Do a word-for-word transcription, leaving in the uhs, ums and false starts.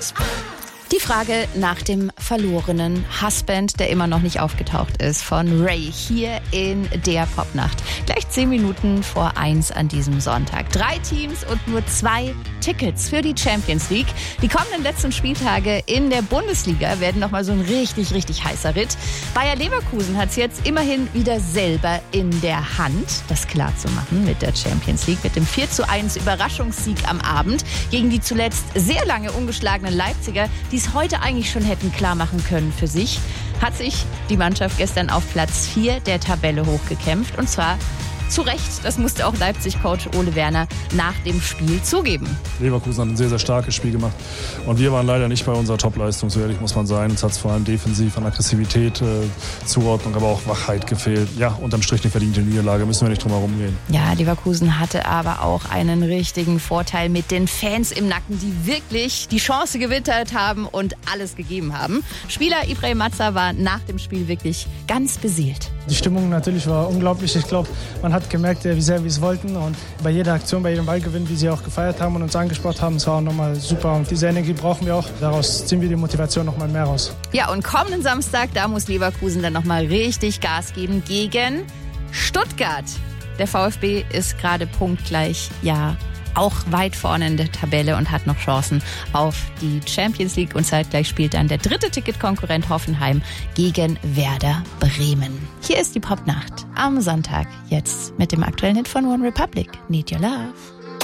Platz. Die Frage nach dem verlorenen Husband, der immer noch nicht aufgetaucht ist, von Ray hier in der Popnacht. Gleich zehn Minuten vor eins an diesem Sonntag. Drei Teams und nur zwei Tickets für die Champions League. Die kommenden letzten Spieltage in der Bundesliga werden nochmal so ein richtig, richtig heißer Ritt. Bayer Leverkusen hat es jetzt immerhin wieder selber in der Hand, das klar zu machen mit der Champions League, mit dem vier zu eins Überraschungssieg am Abend gegen die zuletzt sehr lange ungeschlagenen Leipziger, die es heute eigentlich schon hätten klar machen können für sich, hat sich die Mannschaft gestern auf Platz vier der Tabelle hochgekämpft. Und zwar zu Recht, das musste auch Leipzig-Coach Ole Werner nach dem Spiel zugeben. Leverkusen hat ein sehr, sehr starkes Spiel gemacht und wir waren leider nicht bei unserer Top-Leistung, so ehrlich muss man sein. Es hat vor allem defensiv an Aggressivität, äh, Zuordnung, aber auch Wachheit gefehlt. Ja, unterm Strich eine verdiente Niederlage, müssen wir nicht drum herum gehen. Ja, Leverkusen hatte aber auch einen richtigen Vorteil mit den Fans im Nacken, die wirklich die Chance gewittert haben und alles gegeben haben. Spieler Ibrahim Mazza war nach dem Spiel wirklich ganz beseelt. Die Stimmung natürlich war unglaublich. Ich glaube, man hat gemerkt, wie sehr wir es wollten. Und bei jeder Aktion, bei jedem Ballgewinn, wie sie auch gefeiert haben und uns angesprochen haben, es war auch nochmal super. Und diese Energie brauchen wir auch. Daraus ziehen wir die Motivation nochmal mehr raus. Ja, und kommenden Samstag, da muss Leverkusen dann nochmal richtig Gas geben gegen Stuttgart. Der VfB ist gerade punktgleich, ja, auch weit vorne in der Tabelle und hat noch Chancen auf die Champions League. Und zeitgleich spielt dann der dritte Ticketkonkurrent Hoffenheim gegen Werder Bremen. Hier ist die Popnacht am Sonntag, jetzt mit dem aktuellen Hit von One Republic, Need Your Love.